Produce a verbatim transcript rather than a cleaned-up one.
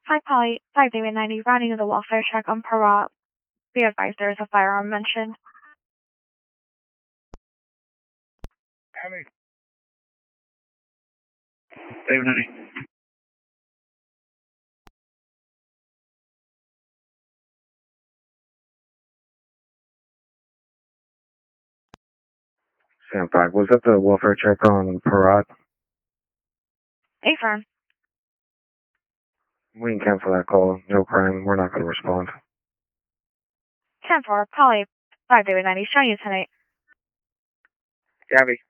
Hi, Polly. five David ninety, routing of the welfare check on Parat. Be advised there is a firearm mentioned. Heavy. David ninety. Sam five, was that the welfare check on Parat? Affirm. We can cancel that call. No crime. We're not going to respond. ten four, Polly. five David ninety, showing you tonight. Gabby.